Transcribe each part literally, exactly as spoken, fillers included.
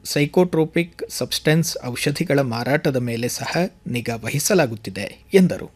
Psychotropic substance ಔಷಧಿಗಳ ಮಾರಾಟದ ಮೇಲೆ ಸಹ ನಿಗಾ ವಹಿಸಲಾಗುತ್ತಿದೆ ಎಂದರು.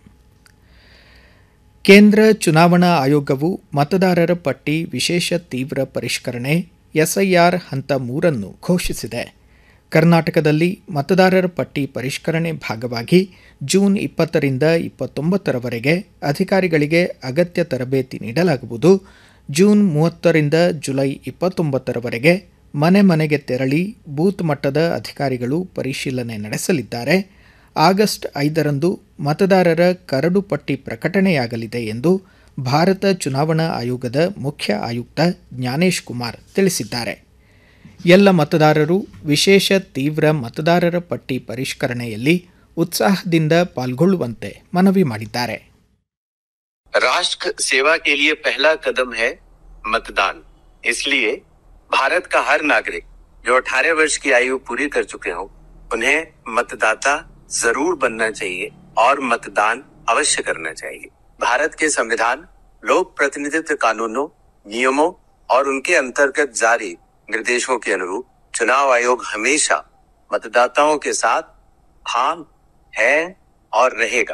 ಕೇಂದ್ರ ಚುನಾವಣಾ ಆಯೋಗವು ಮತದಾರರ ಪಟ್ಟಿ ವಿಶೇಷ ತೀವ್ರ ಪರಿಷ್ಕರಣೆ ಎಸ್ಐಆರ್ ಹಂತ ಮೂರನ್ನು ಘೋಷಿಸಿದೆ. ಕರ್ನಾಟಕದಲ್ಲಿ ಮತದಾರರ ಪಟ್ಟಿ ಪರಿಷ್ಕರಣೆ ಭಾಗವಾಗಿ ಜೂನ್ ಇಪ್ಪತ್ತರಿಂದ ಇಪ್ಪತ್ತೊಂಬತ್ತರವರೆಗೆ ಅಧಿಕಾರಿಗಳಿಗೆ ಅಗತ್ಯ ತರಬೇತಿ ನೀಡಲಾಗುವುದು. ಜೂನ್ ಮೂವತ್ತರಿಂದ ಜುಲೈ ಇಪ್ಪತ್ತೊಂಬತ್ತರವರೆಗೆ ಮನೆ ಮನೆಗೆ ತೆರಳಿ ಬೂತ್ ಮಟ್ಟದ ಅಧಿಕಾರಿಗಳು ಪರಿಶೀಲನೆ ನಡೆಸಲಿದ್ದಾರೆ. ಆಗಸ್ಟ್ ಐದರಂದು ಮತದಾರರ ಕರಡು ಪಟ್ಟಿ ಪ್ರಕಟಣೆಯಾಗಲಿದೆ ಎಂದು ಭಾರತ ಚುನಾವಣಾ ಆಯೋಗದ ಮುಖ್ಯ ಆಯುಕ್ತ ಜ್ಞಾನೇಶ್ ಕುಮಾರ್ ತಿಳಿಸಿದ್ದಾರೆ. ಎಲ್ಲ ಮತದಾರರು ವಿಶೇಷ ತೀವ್ರ ಮತದಾರರ ಪಟ್ಟಿ ಪರಿಷ್ಕರಣೆಯಲ್ಲಿ उत्साहದಿಂದ ಪಾಲ್ಗೊಳ್ಳುವಂತೆ ಮನವಿ ಮಾಡಿದ್ದಾರೆ. राष्ट्र सेवा के लिए पहला कदम है मतदान. इसलिए भारत का हर नागरिक जो अठारह वर्ष की आयु पूरी कर चुके हों, उन्हें मतदाता जरूर बनना चाहिए और मतदान अवश्य करना चाहिए. भारत के संविधान, लोक प्रतिनिधित्व कानूनों, नियमों और उनके अंतर्गत जारी निर्देशों के अनुरूप चुनाव आयोग हमेशा मतदाताओं के साथ हाँ है और रहेगा.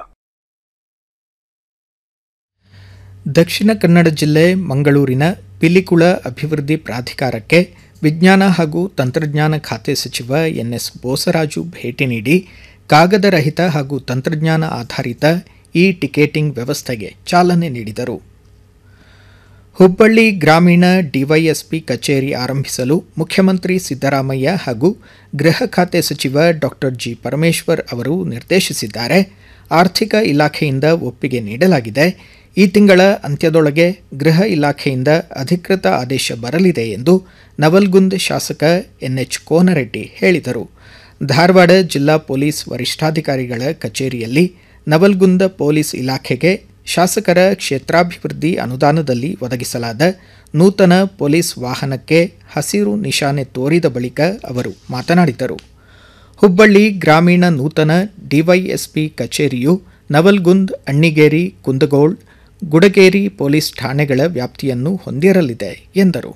ದಕ್ಷಿಣ ಕನ್ನಡ ಜಿಲ್ಲೆ ಮಂಗಳೂರಿನ ಪಿಲಿಕುಳ ಅಭಿವೃದ್ಧಿ ಪ್ರಾಧಿಕಾರಕ್ಕೆ ವಿಜ್ಞಾನ ಹಾಗೂ ತಂತ್ರಜ್ಞಾನ ಖಾತೆ ಸಚಿವ ಎನ್ ಎಸ್ ಬೋಸರಾಜು ಭೇಟಿ ನೀಡಿ ಕಾಗದ ರಹಿತ ಹಾಗೂ ತಂತ್ರಜ್ಞಾನ ಆಧಾರಿತ ಇ ಟಿಕೆಟಿಂಗ್ ವ್ಯವಸ್ಥೆಗೆ ಚಾಲನೆ ನೀಡಿದರು. ಹುಬ್ಬಳ್ಳಿ ಗ್ರಾಮೀಣ ಡಿವೈಎಸ್ಪಿ ಕಚೇರಿ ಆರಂಭಿಸಲು ಮುಖ್ಯಮಂತ್ರಿ ಸಿದ್ದರಾಮಯ್ಯ ಹಾಗೂ ಗೃಹ ಖಾತೆ ಸಚಿವ ಡಾಕ್ಟರ್ ಜಿ ಪರಮೇಶ್ವರ್ ಅವರು ನಿರ್ದೇಶಿಸಿದ್ದಾರೆ. ಆರ್ಥಿಕ ಇಲಾಖೆಯಿಂದ ಒಪ್ಪಿಗೆ ನೀಡಲಾಗಿದೆ. ಈ ತಿಂಗಳ ಅಂತ್ಯದೊಳಗೆ ಗೃಹ ಇಲಾಖೆಯಿಂದ ಅಧಿಕೃತ ಆದೇಶ ಬರಲಿದೆ ಎಂದು ನವಲ್ಗುಂದ್ ಶಾಸಕ ಎನ್ ಎಚ್ ಕೋನರೆಡ್ಡಿ ಹೇಳಿದರು. ಧಾರವಾಡ ಜಿಲ್ಲಾ ಪೊಲೀಸ್ ವರಿಷ್ಠಾಧಿಕಾರಿಗಳ ಕಚೇರಿಯಲ್ಲಿ ನವಲ್ಗುಂದ ಪೊಲೀಸ್ ಇಲಾಖೆಗೆ ಶಾಸಕರ ಕ್ಷೇತ್ರಾಭಿವೃದ್ಧಿ ಅನುದಾನದಲ್ಲಿ ಒದಗಿಸಲಾದ ನೂತನ ಪೊಲೀಸ್ ವಾಹನಕ್ಕೆ ಹಸಿರು ನಿಶಾನೆ ತೋರಿದ ಬಳಿಕ ಅವರು ಮಾತನಾಡಿದರು. ಹುಬ್ಬಳ್ಳಿ ಗ್ರಾಮೀಣ ನೂತನ ಡಿವೈಎಸ್ಪಿ ಕಚೇರಿಯು ನವಲ್ಗುಂದ್, ಅಣ್ಣಿಗೇರಿ, ಕುಂದಗೋಳ, ಗುಡಗೇರಿ ಪೊಲೀಸ್ ಠಾಣೆಗಳ ವ್ಯಾಪ್ತಿಯನ್ನು ಹೊಂದಿರಲಿದೆ ಎಂದರು.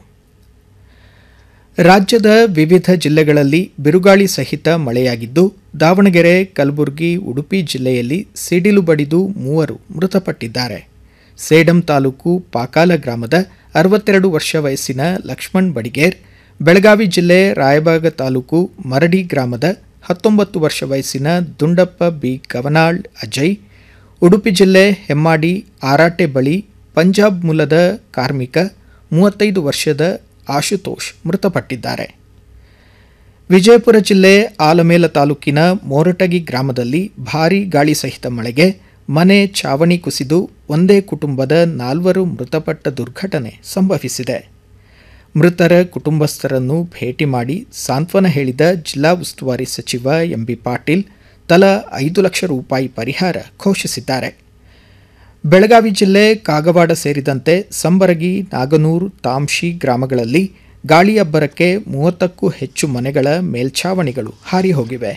ರಾಜ್ಯದ ವಿವಿಧ ಜಿಲ್ಲೆಗಳಲ್ಲಿ ಬಿರುಗಾಳಿ ಸಹಿತ ಮಳೆಯಾಗಿದ್ದು, ದಾವಣಗೆರೆ, ಕಲಬುರಗಿ, ಉಡುಪಿ ಜಿಲ್ಲೆಯಲ್ಲಿ ಸಿಡಿಲು ಬಡಿದು ಮೂವರು ಮೃತಪಟ್ಟಿದ್ದಾರೆ. ಸೇಡಂ ತಾಲೂಕು ಪಾಕಾಲ ಗ್ರಾಮದ ಅರವತ್ತೆರಡು ವರ್ಷ ವಯಸ್ಸಿನ ಲಕ್ಷ್ಮಣ್ ಬಡಿಗೇರ್, ಬೆಳಗಾವಿ ಜಿಲ್ಲೆ ರಾಯಬಾಗ ತಾಲೂಕು ಮರಡಿ ಗ್ರಾಮದ ಹತ್ತೊಂಬತ್ತು ವರ್ಷ ವಯಸ್ಸಿನ ದುಂಡಪ್ಪ ಬಿ ಗವನಾಳ್ ಅಜಯ್, ಉಡುಪಿ ಜಿಲ್ಲೆ ಹೆಮ್ಮಾಡಿ ಆರಾಟೆ ಬಳಿ ಪಂಜಾಬ್ ಮೂಲದ ಕಾರ್ಮಿಕ ಮೂವತ್ತೈದು ವರ್ಷದ ಆಶುತೋಷ್ ಮೃತಪಟ್ಟಿದ್ದಾರೆ. ವಿಜಯಪುರ ಜಿಲ್ಲೆ ಆಲಮೇಲ ತಾಲೂಕಿನ ಮೋರಟಗಿ ಗ್ರಾಮದಲ್ಲಿ ಭಾರೀ ಗಾಳಿ ಸಹಿತ ಮಳೆಗೆ ಮನೆ ಛಾವಣಿ ಕುಸಿದು ಒಂದೇ ಕುಟುಂಬದ ನಾಲ್ವರು ಮೃತಪಟ್ಟ ದುರ್ಘಟನೆ ಸಂಭವಿಸಿದೆ. ಮೃತರ ಕುಟುಂಬಸ್ಥರನ್ನು ಭೇಟಿ ಮಾಡಿ ಸಾಂತ್ವನ ಹೇಳಿದ ಜಿಲ್ಲಾ ಉಸ್ತುವಾರಿ ಸಚಿವ ಎಂ ಬಿ ಪಾಟೀಲ್ ತಲಾ ಐದು ಲಕ್ಷ ರೂಪಾಯಿ ಪರಿಹಾರ ಘೋಷಿಸಿದ್ದಾರೆ. ಬೆಳಗಾವಿ ಜಿಲ್ಲೆ ಕಾಗವಾಡ ಸೇರಿದಂತೆ ಸಂಬರಗಿ, ನಾಗನೂರು, ತಾಂಶಿ ಗ್ರಾಮಗಳಲ್ಲಿ ಗಾಳಿ ಅಬ್ಬರಕ್ಕೆ ಮೂವತ್ತಕ್ಕೂ ಹೆಚ್ಚು ಮನೆಗಳ ಮೇಲ್ಛಾವಣಿಗಳು ಹಾರಿ ಹೋಗಿವೆ.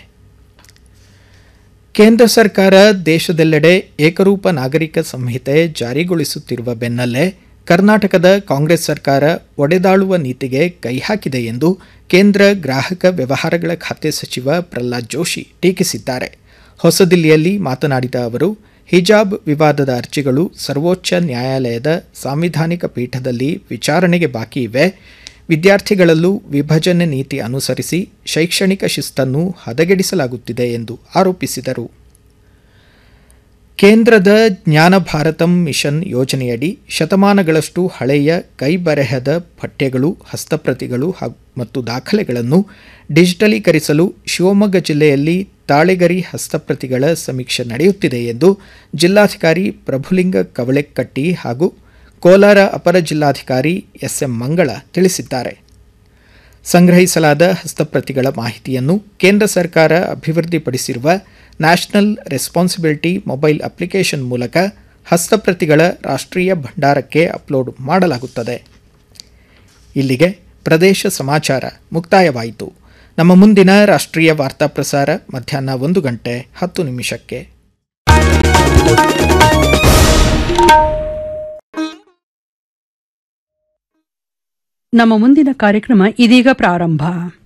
ಕೇಂದ್ರ ಸರ್ಕಾರ ದೇಶದೆಲ್ಲೆಡೆ ಏಕರೂಪ ನಾಗರಿಕ ಸಂಹಿತೆ ಜಾರಿಗೊಳಿಸುತ್ತಿರುವ ಬೆನ್ನಲ್ಲೇ ಕರ್ನಾಟಕದ ಕಾಂಗ್ರೆಸ್ ಸರ್ಕಾರ ಒಡೆದಾಳುವ ನೀತಿಗೆ ಕೈ ಹಾಕಿದೆ ಎಂದು ಕೇಂದ್ರ ಗ್ರಾಹಕ ವ್ಯವಹಾರಗಳ ಖಾತೆ ಸಚಿವ ಪ್ರಹ್ಲಾದ್ ಜೋಶಿ ಟೀಕಿಸಿದ್ದಾರೆ. ಹೊಸದಿಲ್ಲಿಯಲ್ಲಿ ಮಾತನಾಡಿದ ಅವರು, ಹಿಜಾಬ್ ವಿವಾದದ ಅರ್ಜಿಗಳು ಸರ್ವೋಚ್ಚ ನ್ಯಾಯಾಲಯದ ಸಾಂವಿಧಾನಿಕ ಪೀಠದಲ್ಲಿ ವಿಚಾರಣೆಗೆ ಬಾಕಿ ಇವೆ. ವಿದ್ಯಾರ್ಥಿಗಳಲ್ಲೂ ವಿಭಜನೆ ನೀತಿ ಅನುಸರಿಸಿ ಶೈಕ್ಷಣಿಕ ಶಿಸ್ತನ್ನು ಹದಗೆಡಿಸಲಾಗುತ್ತಿದೆ ಎಂದು ಆರೋಪಿಸಿದರು. ಕೇಂದ್ರದ ಜ್ಞಾನ ಭಾರತಂ ಮಿಷನ್ ಯೋಜನೆಯಡಿ ಶತಮಾನಗಳಷ್ಟು ಹಳೆಯ ಕೈಬರೆಹದ ಪಠ್ಯಗಳು, ಹಸ್ತಪ್ರತಿಗಳು ಮತ್ತು ದಾಖಲೆಗಳನ್ನು ಡಿಜಿಟಲೀಕರಿಸಲು ಶಿವಮೊಗ್ಗ ಜಿಲ್ಲೆಯಲ್ಲಿ ತಾಳೆಗರಿ ಹಸ್ತಪ್ರತಿಗಳ ಸಮೀಕ್ಷೆ ನಡೆಯುತ್ತಿದೆ ಎಂದು ಜಿಲ್ಲಾಧಿಕಾರಿ ಪ್ರಭುಲಿಂಗ ಕವಳೆಕಟ್ಟಿ ಹಾಗೂ ಕೋಲಾರ ಅಪರ ಜಿಲ್ಲಾಧಿಕಾರಿ ಎಸ್ ಎಂ ಮಂಗಳ ತಿಳಿಸಿದ್ದಾರೆ. ಸಂಗ್ರಹಿಸಲಾದ ಹಸ್ತಪ್ರತಿಗಳ ಮಾಹಿತಿಯನ್ನು ಕೇಂದ್ರ ಸರ್ಕಾರ ಅಭಿವೃದ್ಧಿಪಡಿಸಿರುವ ನ್ಯಾಷನಲ್ ರೆಸ್ಪಾನ್ಸಿಬಿಲಿಟಿ ಮೊಬೈಲ್ ಅಪ್ಲಿಕೇಶನ್ ಮೂಲಕ ಹಸ್ತಪ್ರತಿಗಳ ರಾಷ್ಟ್ರೀಯ ಭಂಡಾರಕ್ಕೆ ಅಪ್ಲೋಡ್ ಮಾಡಲಾಗುತ್ತದೆ. ಇಲ್ಲಿಗೆ ಪ್ರದೇಶ ಸಮಾಚಾರ ಮುಕ್ತಾಯವಾಯಿತು. ನಮ್ಮ ಮುಂದಿನ ರಾಷ್ಟ್ರೀಯ ವಾರ್ತಾ ಪ್ರಸಾರ ಮಧ್ಯಾಹ್ನ ಒಂದು ಗಂಟೆ ಹತ್ತು ನಿಮಿಷಕ್ಕೆ. ನಮ್ಮ ಮುಂದಿನ ಕಾರ್ಯಕ್ರಮ ಇದೀಗ ಪ್ರಾರಂಭ.